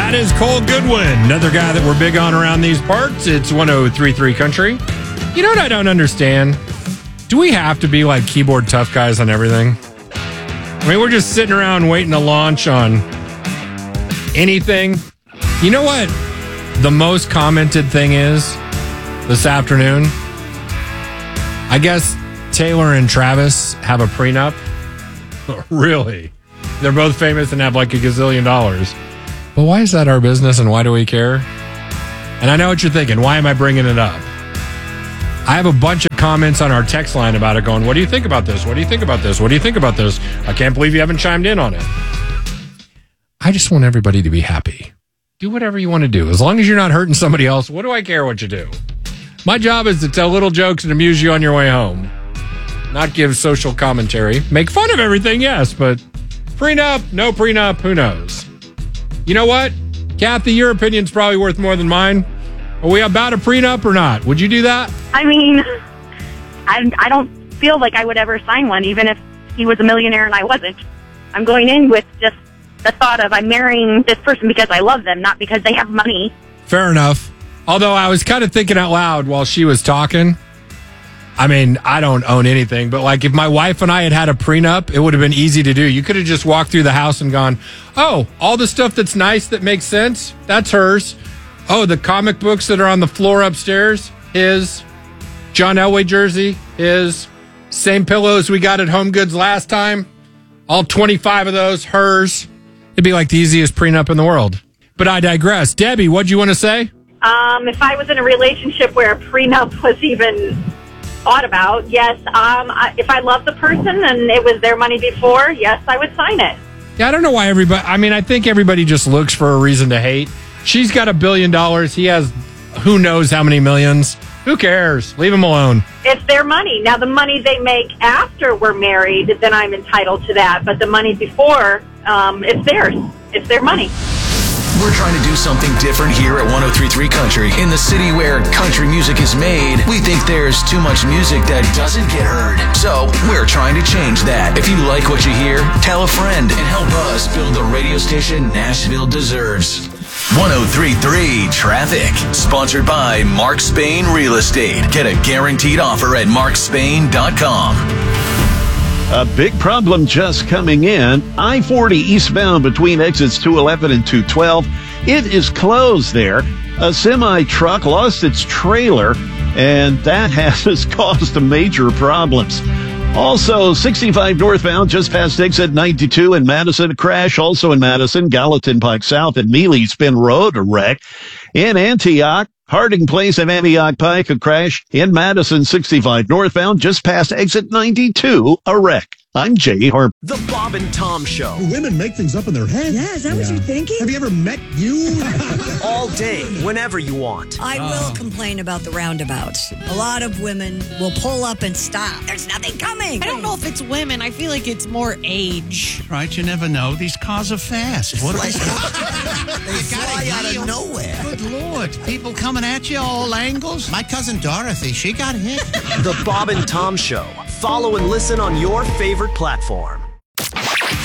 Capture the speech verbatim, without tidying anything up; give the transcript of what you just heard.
That is Cole Goodwin, another guy that we're big on around these parts. It's one oh three point three Country. You know what I don't understand? Do we have to be like keyboard tough guys on everything? I mean, we're just sitting around waiting to launch on anything. You know what the most commented thing is this afternoon? I guess Taylor and Travis have a prenup. Really? They're both famous and have like a gazillion dollars. But why is that our business and why do we care? And I know what you're thinking. Why am I bringing it up? I have a bunch of comments on our text line about it going, what do you think about this? What do you think about this? What do you think about this? I can't believe you haven't chimed in on it. I just want everybody to be happy. Do whatever you want to do. As long as you're not hurting somebody else, what do I care what you do? My job is to tell little jokes and amuse you on your way home. Not give social commentary. Make fun of everything, yes, but prenup, no prenup, who knows? You know what? Kathy, your opinion's probably worth more than mine. Are we about a prenup or not? Would you do that? I mean, I, I don't feel like I would ever sign one, even if he was a millionaire and I wasn't. I'm going in with just the thought of I'm marrying this person because I love them, not because they have money. Fair enough. Although I was kind of thinking out loud while she was talking. I mean, I don't own anything, but like if my wife and I had had a prenup, it would have been easy to do. You could have just walked through the house and gone, oh, all the stuff that's nice that makes sense, that's hers. Oh, the comic books that are on the floor upstairs, his. John Elway jersey, his. Same pillows we got at Home Goods last time, all twenty-five of those, hers. It'd be like the easiest prenup in the world. But I digress. Debbie, what'd you want to say? Um, if I was in a relationship where a prenup was even thought about, yes. Um, I, if I love the person and it was their money before, yes, I would sign it. Yeah, I don't know why everybody... I mean, I think everybody just looks for a reason to hate. She's got a billion dollars. He has who knows how many millions. Who cares? Leave him alone. It's their money. Now, the money they make after we're married, then I'm entitled to that. But the money before, um, it's theirs. It's their money. We're trying to do something different here at one oh three point three Country. In the city where country music is made, we think there's too much music that doesn't get heard. So we're trying to change that. If you like what you hear, tell a friend and help us build the radio station Nashville deserves. one oh three point three Traffic, sponsored by Mark Spain Real Estate. Get a guaranteed offer at mark spain dot com. A big problem just coming in. I forty eastbound between exits two eleven and two twelve. It is closed there. A semi-truck lost its trailer, and that has caused major problems. Also, sixty-five northbound just past exit ninety-two in Madison. A crash also in Madison. Gallatin Pike South and Mealy Spin Road, a wreck. In Antioch, Harding Place and Antioch Pike, a crash. In Madison, sixty-five northbound just past exit ninety-two, a wreck. I'm Jay Harp. The Bob and Tom Show. Women make things up in their head. Yeah, is that yeah. what you're thinking? Have you ever met you? All day, whenever you want. I oh. will complain about the roundabouts. A lot of women will pull up and stop. There's nothing coming. I don't know if it's women. I feel like it's more age. Right, you never know. These cars are fast. What they fly out of nowhere. Good Lord. People coming at you all angles. My cousin Dorothy, she got hit. The Bob and Tom Show. Follow and listen on your favorite platform.